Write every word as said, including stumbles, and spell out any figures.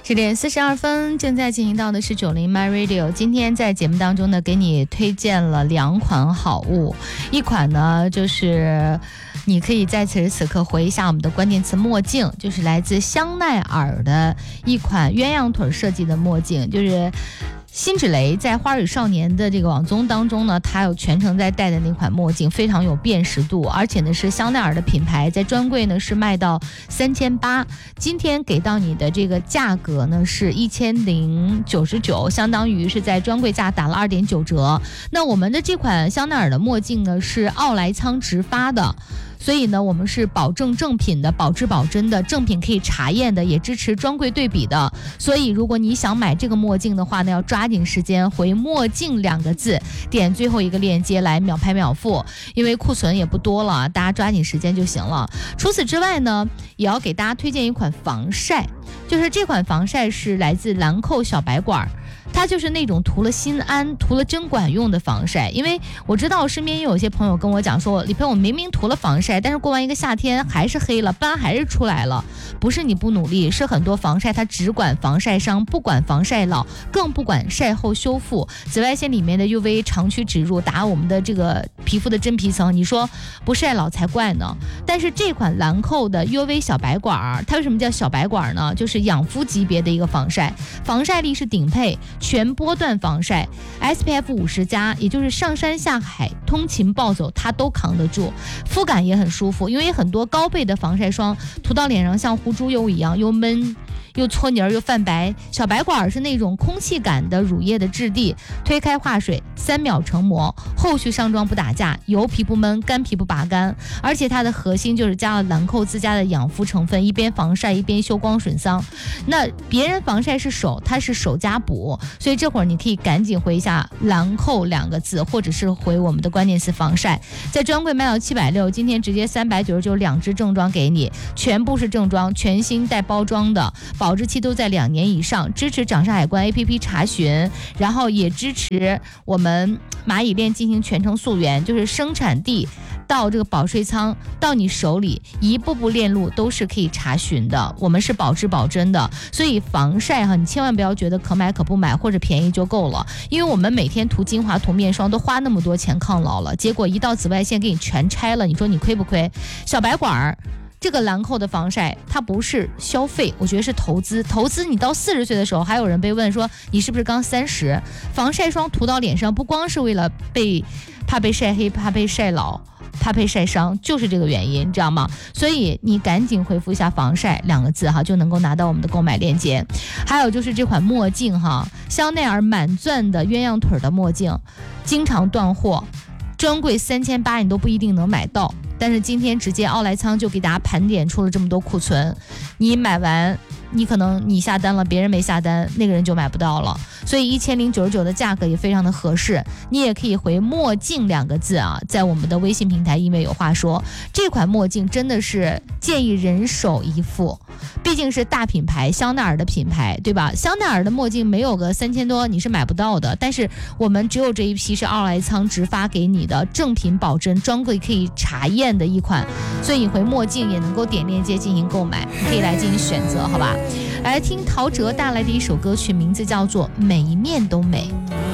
十点四十二分，正在进行到的是九零 My Radio。今天在节目当中呢，给你推荐了两款好物，一款呢就是你可以在此时此刻回一下我们的关键词墨镜，就是来自香奈儿的一款鸳鸯腿设计的墨镜，就是辛芷蕾在《花儿与少年》的这个网综当中呢，她有全程在戴的那款墨镜，非常有辨识度，而且呢是香奈儿的品牌，在专柜呢是卖到三千八，今天给到你的这个价格呢是一千零九十九，相当于是在专柜价打了二点九折。那我们的这款香奈儿的墨镜呢是奥莱仓直发的。所以呢，我们是保证正品的，保质保真的，正品可以查验的，也支持专柜对比的。所以如果你想买这个墨镜的话呢，要抓紧时间回墨镜两个字，点最后一个链接来秒拍秒付，因为库存也不多了，大家抓紧时间就行了。除此之外呢，也要给大家推荐一款防晒，就是这款防晒是来自兰蔻小白管，它就是那种涂了心安、涂了真管用的防晒。因为我知道我身边也有些朋友跟我讲说，李培我明明涂了防晒，但是过完一个夏天还是黑了，斑还是出来了。不是你不努力，是很多防晒它只管防晒伤，不管防晒老，更不管晒后修复。紫外线里面的 U V 长驱直入，打我们的这个皮肤的真皮层，你说不晒老才怪呢。但是这款兰蔻的 U V 小白管，它为什么叫小白管呢？就是养肤级别的一个防晒，防晒力是顶配，全波段防晒 S P F 五十加，也就是上山下海通勤暴走它都扛得住，肤感也很舒服。因为很多高倍的防晒霜涂到脸上像糊猪油一样，又闷又搓泥儿又泛白，小白管是那种空气感的乳液的质地，推开化水三秒成膜，后续上妆不打架，油皮不闷，干皮不拔干。而且它的核心就是加了兰蔻自家的养肤成分，一边防晒一边修光损伤。那别人防晒是手，它是手加补，所以这会儿你可以赶紧回一下兰蔻两个字，或者是回我们的关键词防晒，在专柜卖到七百六，今天直接三百九十九两支正装给你，全部是正装，全新带包装的，保质期都在两年以上，支持掌上海关 A P P 查询，然后也支持我们蚂蚁链进行全程溯源，就是生产地到这个保税仓到你手里，一步步链路都是可以查询的，我们是保质保真的。所以防晒哈，你千万不要觉得可买可不买或者便宜就够了，因为我们每天涂精华涂面霜都花那么多钱抗老了，结果一到紫外线给你全拆了，你说你亏不亏？小白管儿这个兰蔻的防晒，它不是消费，我觉得是投资。投资你到四十岁的时候，还有人被问说你是不是刚三十？防晒霜涂到脸上，不光是为了被怕被晒黑，怕被晒老，怕被晒伤，就是这个原因，知道吗？所以你赶紧回复一下防晒两个字哈，就能够拿到我们的购买链接。还有就是这款墨镜哈，香奈儿满钻的鸳鸯腿的墨镜，经常断货，专柜三千八你都不一定能买到。但是今天直接奥莱仓就给大家盘点出了这么多库存，你买完你可能你下单了，别人没下单，那个人就买不到了。所以一千零九十九的价格也非常的合适，你也可以回墨镜两个字啊，在我们的微信平台因为有话说，这款墨镜真的是建议人手一副，毕竟是大品牌，香奈儿的品牌，对吧？香奈儿的墨镜没有个三千多你是买不到的，但是我们只有这一批是奥莱仓直发给你的，正品保真，专柜可以查验的一款，所以你回墨镜也能够点链接进行购买，你可以来进行选择，好吧？来听陶喆带来的一首歌曲，名字叫做《每一面都美》。